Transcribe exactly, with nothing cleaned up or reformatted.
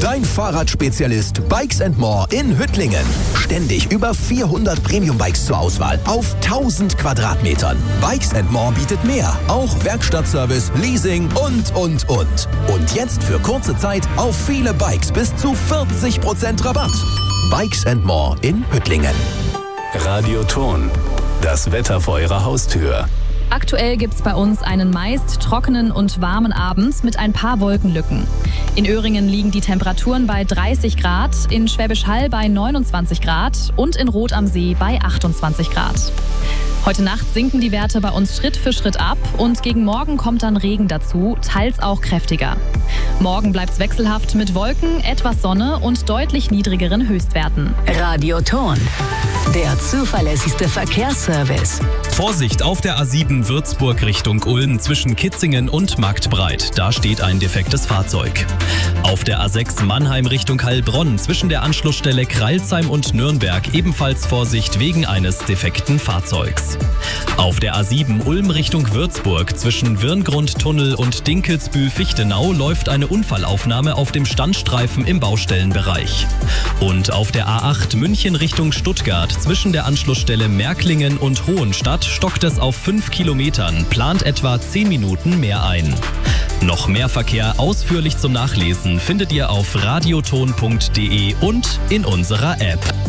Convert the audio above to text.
Dein Fahrradspezialist Bikes and More in Hüttlingen. Ständig über vierhundert Premium-Bikes zur Auswahl auf tausend Quadratmetern. Bikes and More bietet mehr, auch Werkstattservice, Leasing und, und, und. Und jetzt für kurze Zeit auf viele Bikes bis zu vierzig Prozent Rabatt. Bikes and More in Hüttlingen. Radioton, das Wetter vor Ihrer Haustür. Aktuell gibt's bei uns einen meist trockenen und warmen Abend mit ein paar Wolkenlücken. In Öhringen liegen die Temperaturen bei dreißig Grad, in Schwäbisch Hall bei neunundzwanzig Grad und in Rot am See bei achtundzwanzig Grad. Heute Nacht sinken die Werte bei uns Schritt für Schritt ab und gegen Morgen kommt dann Regen dazu, teils auch kräftiger. Morgen bleibt's wechselhaft mit Wolken, etwas Sonne und deutlich niedrigeren Höchstwerten. Radioton, der zuverlässigste Verkehrsservice. Vorsicht auf der A sieben Würzburg Richtung Ulm zwischen Kitzingen und Marktbreit. Da steht ein defektes Fahrzeug. Auf der A sechs Mannheim Richtung Heilbronn zwischen der Anschlussstelle Kreilsheim und Nürnberg ebenfalls Vorsicht wegen eines defekten Fahrzeugs. Auf der A sieben Ulm Richtung Würzburg zwischen Wirngrundtunnel und Dinkelsbühl-Fichtenau läuft eine Unfallaufnahme auf dem Standstreifen im Baustellenbereich. Und auf der A acht München Richtung Stuttgart zwischen der Anschlussstelle Märklingen und Hohenstadt stockt es auf fünf Kilometern, plant etwa zehn Minuten mehr ein. Noch mehr Verkehr ausführlich zum Nachlesen findet ihr auf radioton punkt de und in unserer App.